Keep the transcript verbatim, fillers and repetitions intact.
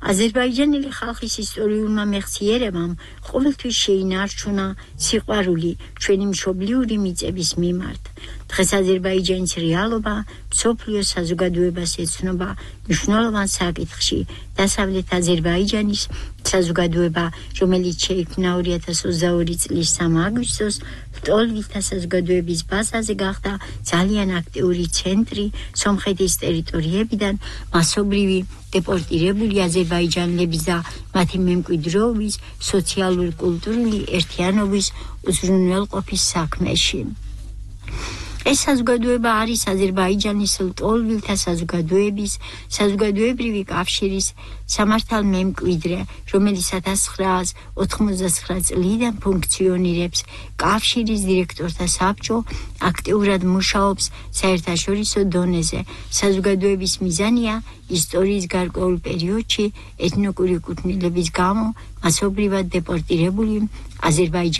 აზერბაიჯანელი ხალხის ისტორიულმა მეხსიერებამ ყოველთვის შეინარჩუნა სიყვარული ჩვენი მშობლიური მიწების მიმართ. დღეს აზერბაიჯანის რეალობა მსოფლიო საზოგადოებას ეცნობა მნიშვნელოვან საკითხში. დასავლეთ აზერბაიჯანის საზოგადოება, რომელიც შეიქმნა ორი ათას ოცდაორი წლის სამი აგვისტოს ლტოლვილთა საზოგადოების ბაზაზე გახდა ძალიან აქტიური ცენტრი სომხეთის ტერიტორიებიდან მასობრივი დეპორტირებული აზერბაიჯანელების და მათი მემკვიდრეობის სოციალური კულტურული ერთიანობის უზრუნველყოფის საქმეში. ეს საზოგადოება არის აზერბაიჯანის ლტოლვილთა საზოგადოების საზოგადოებრივი კავშირის სამართალმემკვიდრე, რომელიც ათას ცხრაას ოთხმოცდაცხრა წლიდან ფუნქციონირებს. კავშირის დირექტორთა საბჭო აქტიურად მუშაობს საერთაშორისო დონეზე. საზოგადოების მიზანია ისტორიის გარკვეულ პერიოდში ეთნიკური კუთვნილების გამო მასობრივად დეპორტირებული აზერბაიჯანელები